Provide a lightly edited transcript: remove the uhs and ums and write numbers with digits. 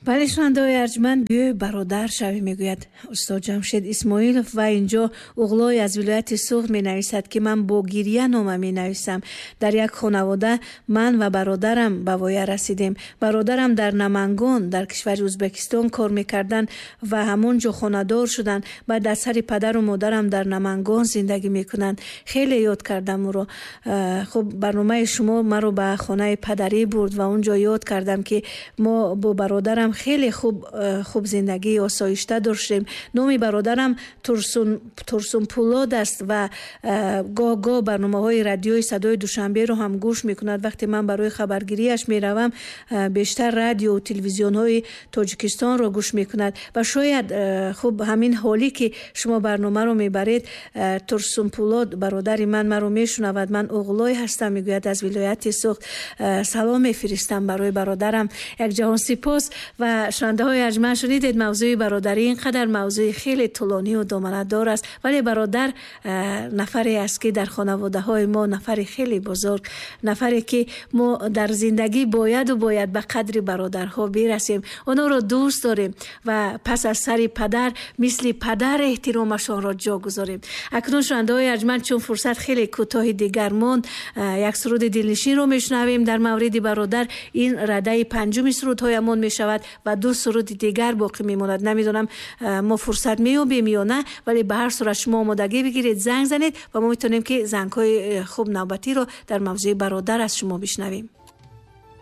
بله شنونده‌های ارجمند، بیای برادر شوی میگوید استاد جمشید اسماعیلوف و اینجا اغلای از ولایت سوخت می نویسد که من با گریه نامه می نویسم. در یک خانواده من و برادرم به وایه رسیدیم. برادرم در نمنگان در کشور ازبکستان کار میکردن و همونجا خانه‌دار شدن. بعد از سر پدر و مادرم در نمنگان زندگی میکنند. خیلی یاد کردم او رو. خب برنامه شما مرا به خانه پدری برد و اونجا یاد کردم که ما با برادرم خیلی خوب زندگی آسایشته داشتیم. نام برادرم ترسون پولاد است و گاه برنامه‌های رادیوی صدای دوشنبه رو هم گوش میکند. وقتی من برای خبرگیریش میروم بیشتر رادیو و تلویزیون‌های تاجیکستان رو گوش میکند و شاید همین حالی که شما برنامه رو میبرید ترسون پولاد برادر من رو میشنود. من اغلای هستم میگوید از ولایت سوخت. سلام میفرستم برای برادرم. یک جهان سپاس. و شنونده های ارجمند شنیدید موضوع برادری اینقدر موضوع خیلی طولانی و دامنه‌دار است، ولی برادر نفری است که در خانواده های ما نفری خیلی بزرگ، نفری که ما در زندگی باید به قدر برادرها برسیم، اونا رو دوست داریم و پس از سر پدر مثل پدر احترامشان را جا گذاریم. اکنون شنونده های ارجمند چون فرصت خیلی کوتاه دیگر ماند، یک سرود دلنشین رو میشنویم در مورد برادر. این رده پنجم سرودهایمان میشود و دو سرود دیگر باقی میماند. نمیدونم ما فرصت میابیم یا نه، ولی به هر صورت شما آمادگی بگیرید، زنگ زنید و ما میتونیم که زنگ‌های خوب نوبتی رو در موضوع برادر از شما بشنویم.